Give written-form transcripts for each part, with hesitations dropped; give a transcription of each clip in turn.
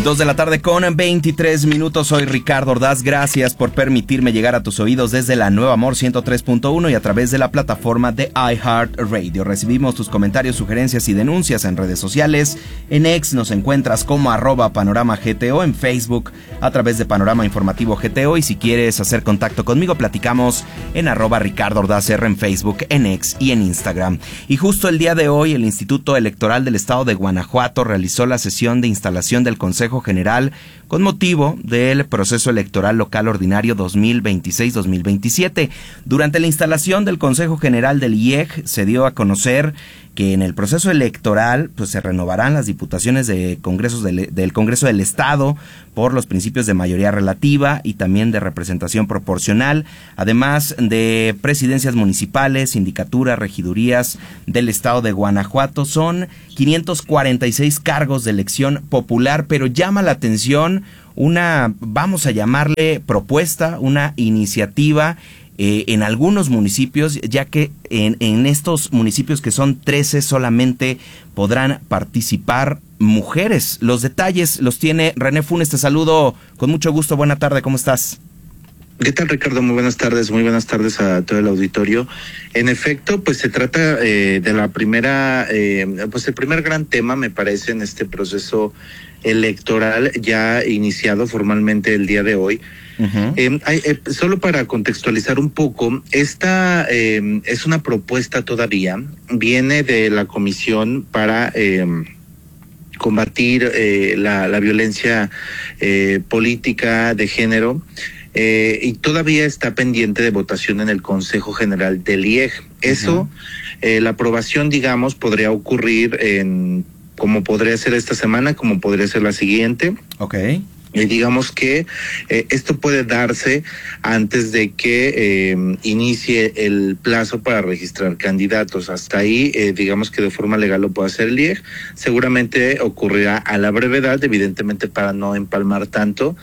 2:00 con 23 minutos. Soy Ricardo Ordaz. Gracias por permitirme llegar a tus oídos desde la Nueva Amor 103.1 y a través de la plataforma de iHeartRadio. Recibimos tus comentarios, sugerencias y denuncias en redes sociales. En X nos encuentras como @PanoramaGTO, en Facebook a través de Panorama Informativo GTO, y si quieres hacer contacto conmigo, platicamos en @RicardoOrdazR en Facebook, en X y en Instagram. Y justo el día de hoy, el Instituto Electoral del Estado de Guanajuato realizó la sesión de instalación del Consejo General con motivo del proceso electoral local ordinario 2026-2027. Durante la instalación del Consejo General del IEG se dio a conocer que en el proceso electoral pues se renovarán las diputaciones de congresos del Congreso del Estado por los principios de mayoría relativa y también de representación proporcional, además de presidencias municipales, sindicaturas, regidurías del Estado de Guanajuato. Son 546 cargos de elección popular, pero llama la atención una, vamos a llamarle propuesta, una iniciativa en algunos municipios, ya que en estos municipios, que son 13, solamente podrán participar mujeres. Los detalles los tiene René Funes. Te saludo con mucho gusto. Buena tarde, ¿cómo estás? ¿Qué tal, Ricardo? Muy buenas tardes a todo el auditorio. En efecto, pues se trata de la primera, pues el primer gran tema, me parece, en este proceso electoral ya iniciado formalmente el día de hoy. Uh-huh. Solo para contextualizar un poco, esta es una propuesta todavía, viene de la Comisión para combatir la violencia política de género, y todavía está pendiente de votación en el Consejo General del IEG. Eso, la aprobación, digamos, podría ocurrir como podría ser esta semana, como podría ser la siguiente. Okay. Digamos que esto puede darse antes de que inicie el plazo para registrar candidatos. Hasta ahí, digamos que de forma legal lo puede hacer el IEG. Seguramente ocurrirá a la brevedad, evidentemente para no empalmar tanto.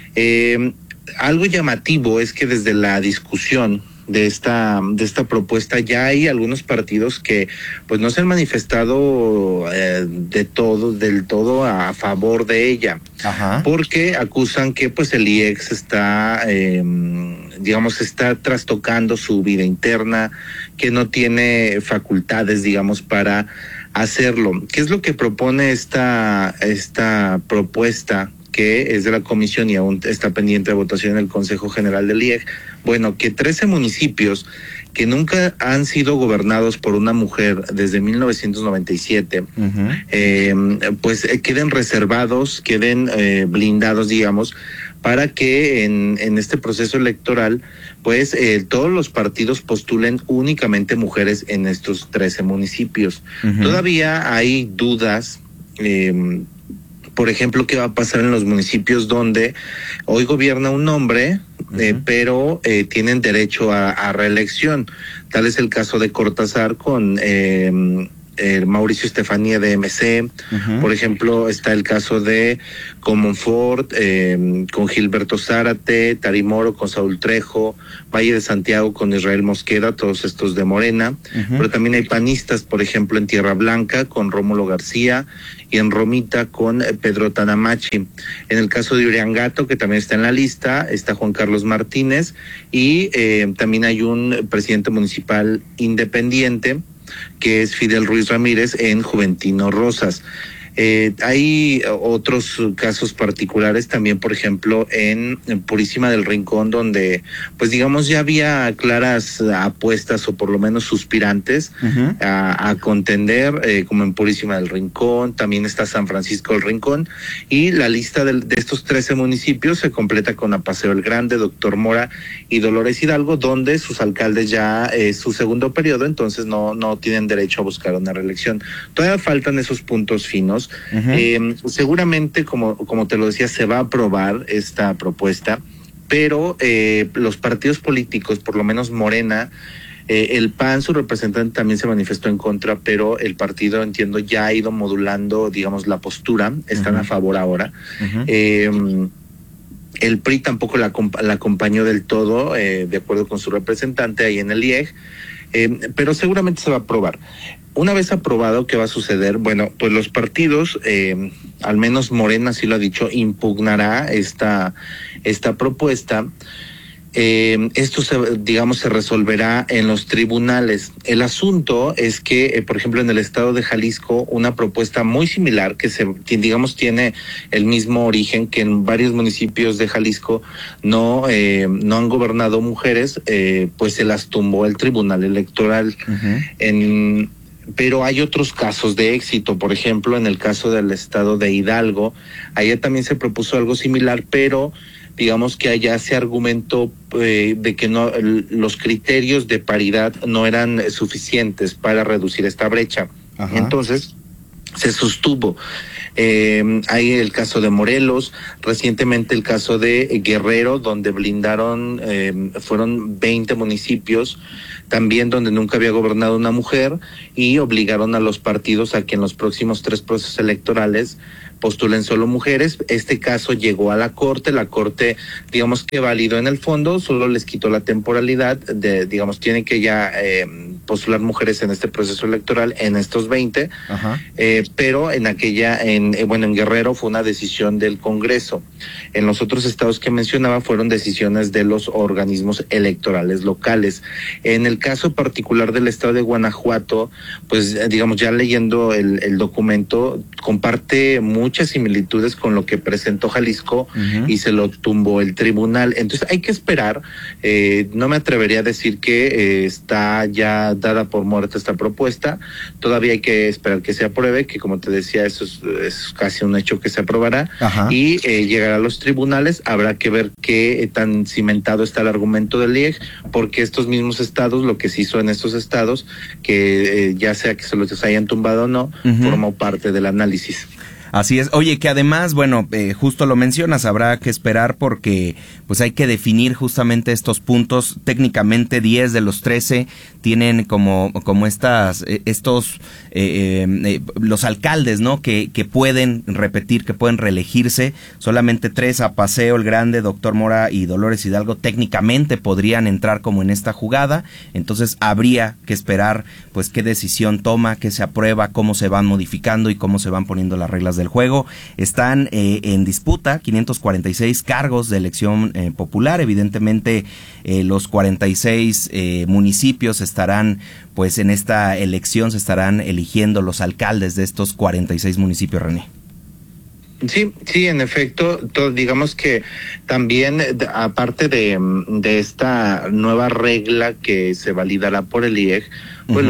Algo llamativo es que desde la discusión de esta propuesta ya hay algunos partidos que pues no se han manifestado del todo a favor de ella. Ajá. Porque acusan que pues el IEG está trastocando su vida interna, que no tiene facultades, digamos, para hacerlo. ¿Qué es lo que propone esta propuesta, que es de la comisión y aún está pendiente de votación en el Consejo General del IEG? Bueno, que 13 municipios que nunca han sido gobernados por una mujer desde 1997, pues queden reservados, queden blindados, digamos, para que en este proceso electoral, pues todos los partidos postulen únicamente mujeres en estos 13 municipios. Todavía hay dudas, por ejemplo, qué va a pasar en los municipios donde hoy gobierna un hombre, pero tienen derecho a reelección. Tal es el caso de Cortázar con Mauricio Estefanía de MC. Por ejemplo, está el caso de Comonfort con Gilberto Zárate, Tarimoro con Saúl Trejo, Valle de Santiago con Israel Mosqueda, todos estos de Morena. Pero también hay panistas, por ejemplo, en Tierra Blanca con Rómulo García y en Romita con Pedro Tanamachi. En el caso de Uriangato, que también está en la lista, está Juan Carlos Martínez, y también hay un presidente municipal independiente, que es Fidel Ruiz Ramírez en Juventino Rosas. Hay otros casos particulares también, por ejemplo, en Purísima del Rincón, donde, pues digamos, ya había claras apuestas o por lo menos suspirantes a contender, como en Purísima del Rincón. También está San Francisco del Rincón, y la lista de estos 13 municipios se completa con Apaseo el Grande, Doctor Mora y Dolores Hidalgo, donde sus alcaldes ya es su segundo periodo, entonces no tienen derecho a buscar una reelección. Todavía faltan esos puntos finos. Seguramente, como te lo decía, se va a aprobar esta propuesta, pero los partidos políticos, por lo menos Morena, el PAN, su representante, también se manifestó en contra, pero el partido, entiendo, ya ha ido modulando, digamos, la postura, están a favor ahora. El PRI tampoco la acompañó del todo, de acuerdo con su representante ahí en el IEG, pero seguramente se va a aprobar. una vez aprobado, ¿qué va a suceder? Bueno, pues los partidos, al menos Morena sí lo ha dicho, impugnará esta propuesta. Esto se resolverá en los tribunales. El asunto es que, por ejemplo, en el estado de Jalisco, una propuesta muy similar que tiene el mismo origen, que en varios municipios de Jalisco no han gobernado mujeres, pues se las tumbó el Tribunal Electoral. Pero hay otros casos de éxito. Por ejemplo, en el caso del estado de Hidalgo, allá también se propuso algo similar, pero digamos que allá se argumentó de que los criterios de paridad no eran suficientes para reducir esta brecha. Ajá. Entonces se sostuvo. Hay el caso de Morelos, recientemente el caso de Guerrero, donde blindaron, fueron 20 municipios, también donde nunca había gobernado una mujer, y obligaron a los partidos a que en los próximos 3 procesos electorales postulen solo mujeres. Este caso llegó a la Corte, digamos que validó en el fondo, solo les quitó la temporalidad, digamos, tienen que ya postular mujeres en este proceso electoral, en estos 20, pero en Guerrero fue una decisión del Congreso. En los otros estados que mencionaba fueron decisiones de los organismos electorales locales. En el caso particular del estado de Guanajuato, pues digamos, ya leyendo el documento, comparte muchas similitudes con lo que presentó Jalisco y se lo tumbó el tribunal. Entonces hay que esperar. No me atrevería a decir que está ya dada por muerta esta propuesta. Todavía hay que esperar que se apruebe, que como te decía, eso es casi un hecho que se aprobará. Y llegará a los tribunales. Habrá que ver qué tan cimentado está el argumento del IEG, porque estos mismos estados, lo que se hizo en estos estados, que ya sea que se los hayan tumbado o no, formó parte del análisis. Así es. Oye, que además, bueno, justo lo mencionas, habrá que esperar porque pues hay que definir justamente estos puntos. Técnicamente 10 de los 13 tienen como estos los alcaldes, ¿no? Que pueden repetir, que pueden reelegirse. Solamente 3, Apaseo, El Grande, Doctor Mora y Dolores Hidalgo, técnicamente podrían entrar como en esta jugada. Entonces habría que esperar pues qué decisión toma, qué se aprueba, cómo se van modificando y cómo se van poniendo las reglas del juego. Están en disputa 546 cargos de elección popular. Evidentemente los 46 municipios estarán, pues en esta elección se estarán eligiendo los alcaldes de estos 46 municipios, René. Sí, en efecto, digamos que también, aparte de esta nueva regla que se validará por el IEG, pues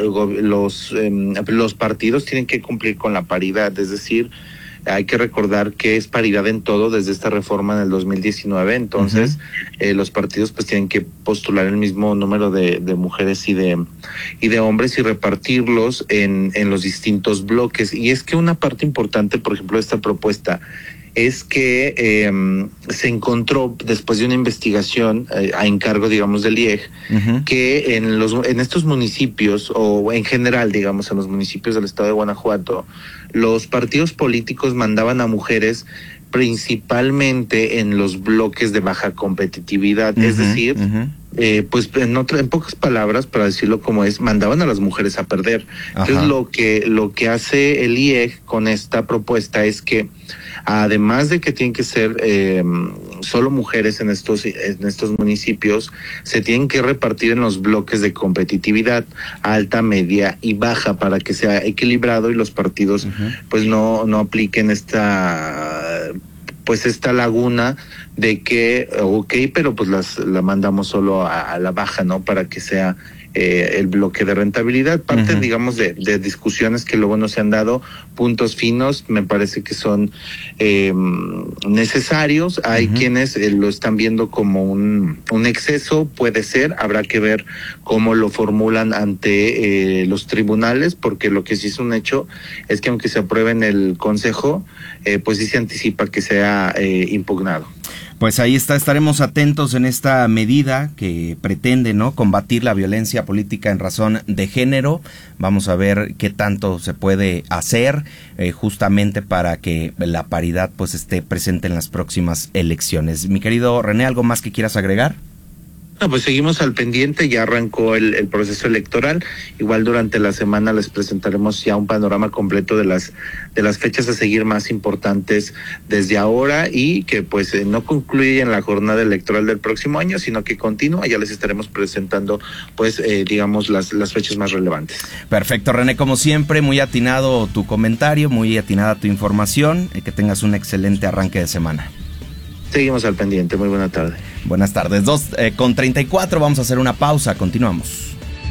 los partidos tienen que cumplir con la paridad, es decir, hay que recordar que es paridad en todo desde esta reforma en el 2019, entonces los partidos pues tienen que postular el mismo número de mujeres y de hombres y repartirlos en los distintos bloques. Y es que una parte importante, por ejemplo, de esta propuesta es que se encontró después de una investigación a encargo, digamos, del IEG, que en estos municipios, o en general, digamos, en los municipios del estado de Guanajuato, los partidos políticos mandaban a mujeres principalmente en los bloques de baja competitividad, es decir, pues en pocas palabras, para decirlo como es, mandaban a las mujeres a perder. Entonces lo que hace el IEG con esta propuesta es que, además de que tienen que ser solo mujeres en estos municipios, se tienen que repartir en los bloques de competitividad alta, media y baja, para que sea equilibrado y los partidos pues no apliquen esta laguna de que pero pues la mandamos solo a la baja, ¿no? Para que sea el bloque de rentabilidad. Parte, digamos, de discusiones que luego no se han dado, puntos finos, me parece que son necesarios. Hay quienes lo están viendo como un exceso, puede ser, habrá que ver cómo lo formulan ante los tribunales, porque lo que sí es un hecho es que aunque se apruebe en el Consejo, pues sí se anticipa que sea impugnado. Pues ahí estaremos atentos en esta medida que pretende, ¿no?, combatir la violencia política en razón de género. Vamos a ver qué tanto se puede hacer justamente para que la paridad pues esté presente en las próximas elecciones. Mi querido René, ¿algo más que quieras agregar? No, pues seguimos al pendiente, ya arrancó el proceso electoral. Igual durante la semana les presentaremos ya un panorama completo de las fechas a seguir más importantes desde ahora, y que pues no concluye en la jornada electoral del próximo año, sino que continúa. Ya les estaremos presentando pues digamos las fechas más relevantes. Perfecto, René, como siempre, muy atinado tu comentario, muy atinada tu información, que tengas un excelente arranque de semana. Seguimos al pendiente, muy buena tarde. Buenas tardes, 2:34, vamos a hacer una pausa, continuamos.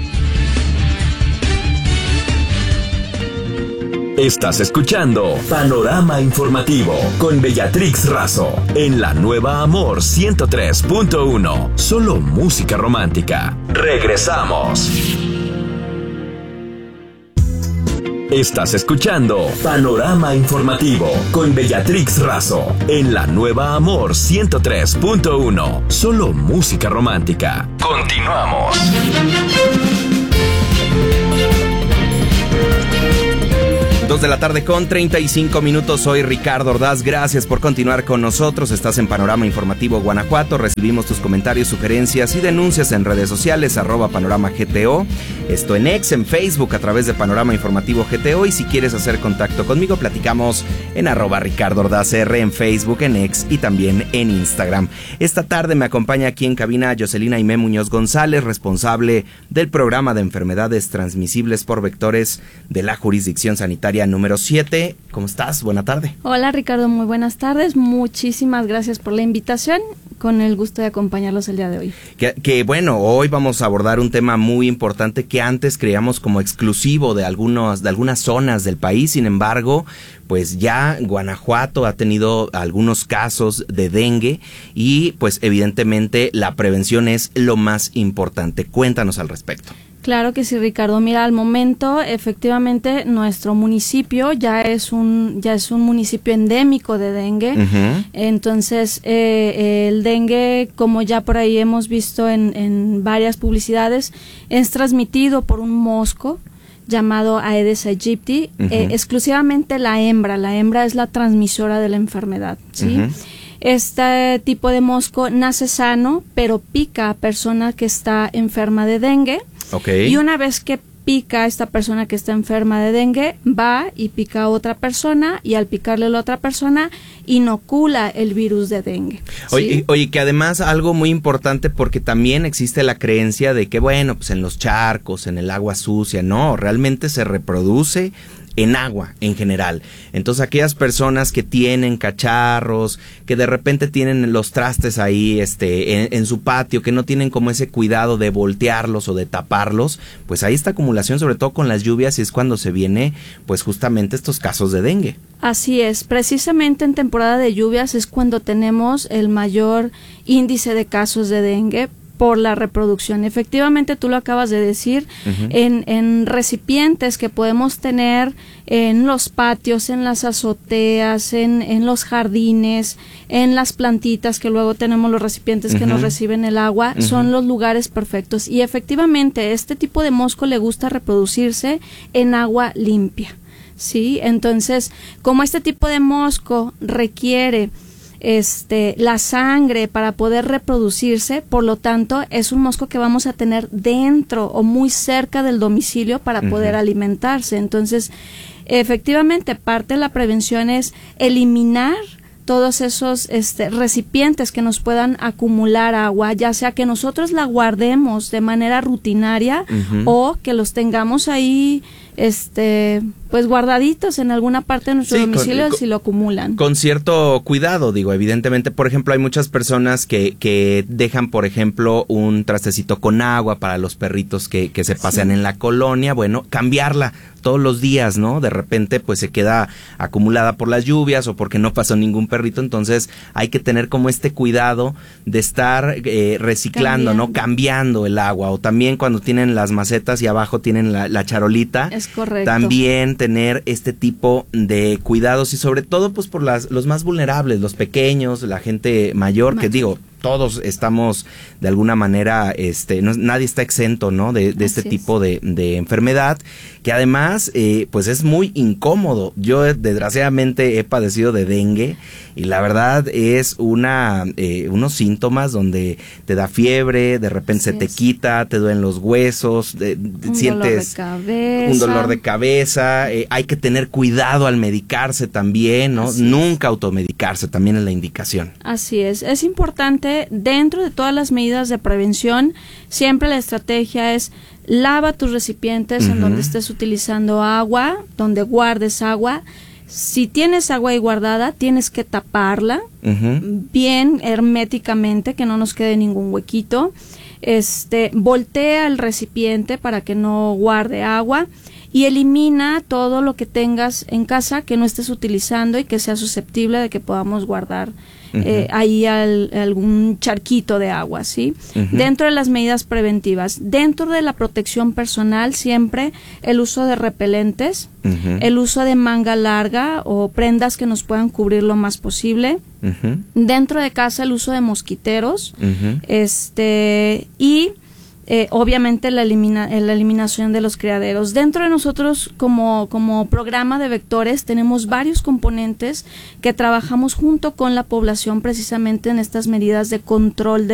Estás escuchando Panorama Informativo con Bellatrix Razo en la Nueva Amor 103.1. Solo música romántica. Regresamos. Estás escuchando Panorama Informativo con Bellatrix Razo en la Nueva Amor 103.1. Solo música romántica. Continuamos. 2:35 p.m. Soy Ricardo Ordaz. Gracias por continuar con nosotros. Estás en Panorama Informativo Guanajuato. Recibimos tus comentarios, sugerencias y denuncias en redes sociales, @Panorama GTO. Esto en X, en Facebook, a través de Panorama Informativo GTO. Y si quieres hacer contacto conmigo, platicamos en @Ricardo Ordaz R, en Facebook, en X y también en Instagram. Esta tarde me acompaña aquí en cabina Jocelyn Aimé Muñoz González, responsable del programa de enfermedades transmisibles por vectores de la jurisdicción sanitaria número 7. ¿Cómo estás? Buena tarde. Hola, Ricardo, muy buenas tardes. Muchísimas gracias por la invitación. Con el gusto de acompañarlos el día de hoy. Que bueno, hoy vamos a abordar un tema muy importante que antes creíamos como exclusivo de algunas zonas del país. Sin embargo, pues ya Guanajuato ha tenido algunos casos de dengue y pues evidentemente la prevención es lo más importante. Cuéntanos al respecto. Claro que sí, Ricardo. Mira, al momento, efectivamente, nuestro municipio ya es un municipio endémico de dengue. Uh-huh. Entonces, el dengue, como ya por ahí hemos visto en varias publicidades, es transmitido por un mosco llamado Aedes aegypti. Uh-huh. Exclusivamente la hembra. La hembra es la transmisora de la enfermedad, ¿sí? Uh-huh. Este tipo de mosco nace sano, pero pica a persona que está enferma de dengue. Okay. Y una vez que pica a esta persona que está enferma de dengue, va y pica a otra persona, y al picarle a la otra persona inocula el virus de dengue. ¿Sí? Oye, que además algo muy importante, porque también existe la creencia de que, bueno, pues en los charcos, en el agua sucia, no, realmente se reproduce en agua en general. Entonces aquellas personas que tienen cacharros, que de repente tienen los trastes ahí en su patio, que no tienen como ese cuidado de voltearlos o de taparlos, pues hay esta acumulación, sobre todo con las lluvias, y es cuando se viene pues justamente estos casos de dengue. Así es, precisamente en temporada de lluvias es cuando tenemos el mayor índice de casos de dengue por la reproducción. Efectivamente, tú lo acabas de decir, uh-huh. en recipientes que podemos tener en los patios, en las azoteas, en los jardines, en las plantitas, que luego tenemos los recipientes, uh-huh. que nos reciben el agua, uh-huh. son los lugares perfectos. Y efectivamente, este tipo de mosco le gusta reproducirse en agua limpia, ¿sí? Entonces, como este tipo de mosco requiere la sangre para poder reproducirse, por lo tanto es un mosco que vamos a tener dentro o muy cerca del domicilio para poder uh-huh. alimentarse. Entonces, efectivamente, parte de la prevención es eliminar todos esos recipientes que nos puedan acumular agua, ya sea que nosotros la guardemos de manera rutinaria uh-huh. o que los tengamos ahí pues guardaditos en alguna parte de nuestro domicilio si lo acumulan. Con cierto cuidado, digo, evidentemente, por ejemplo, hay muchas personas que dejan, por ejemplo, un trastecito con agua para los perritos que se pasean sí. en la colonia. Bueno, cambiarla todos los días, ¿no? De repente, pues se queda acumulada por las lluvias o porque no pasó ningún perrito, entonces hay que tener como este cuidado de estar reciclando, ¿no? Cambiando el agua, o también cuando tienen las macetas y abajo tienen la charolita. Es correcto. También tener este tipo de cuidados, y sobre todo pues por los más vulnerables, los pequeños, la gente mayor, que digo, todos estamos de alguna manera, nadie está exento, ¿no? De este tipo de enfermedad, que además, pues es muy incómodo. Yo desgraciadamente he padecido de dengue y la verdad es unos síntomas donde te da fiebre, de repente se te quita, te duelen los huesos, sientes un dolor de cabeza, hay que tener cuidado al medicarse también, ¿no? Nunca automedicarse, también es la indicación. Así es importante, dentro de todas las medidas de prevención, siempre la estrategia es lava tus recipientes en donde estés utilizando agua, donde guardes agua. Si tienes agua ahí guardada, tienes que taparla bien herméticamente, que no nos quede ningún huequito. Voltea el recipiente para que no guarde agua y elimina todo lo que tengas en casa que no estés utilizando y que sea susceptible de que podamos guardar ahí algún charquito de agua, ¿sí? Dentro de las medidas preventivas, dentro de la protección personal, siempre el uso de repelentes, el uso de manga larga o prendas que nos puedan cubrir lo más posible. Dentro de casa, el uso de mosquiteros, y obviamente la eliminación de los criaderos. Dentro de nosotros como programa de vectores tenemos varios componentes que trabajamos junto con la población precisamente en estas medidas de control de